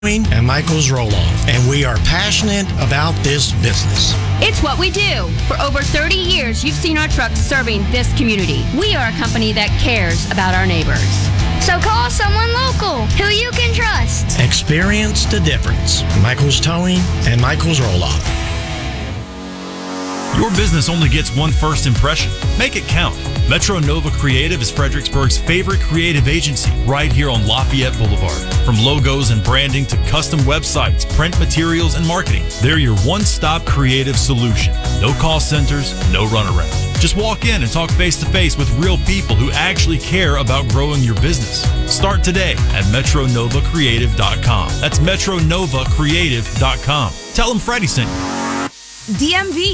and Michael's Roll-Off, and we are passionate about this business. It's what we do. For over 30 years, you've seen our trucks serving this community. We are a company that cares about our neighbors. So call someone local who you can trust. Experience the difference. Michael's Towing and Michael's Roll-Off. Your business only gets one first impression. Make it count. Metro Nova Creative is Fredericksburg's favorite creative agency right here on Lafayette Boulevard. From logos and branding to custom websites, print materials, and marketing, they're your one-stop creative solution. No call centers, no runaround. Just walk in and talk face-to-face with real people who actually care about growing your business. Start today at MetroNovaCreative.com. That's MetroNovaCreative.com. Tell them Freddie sent you. DMV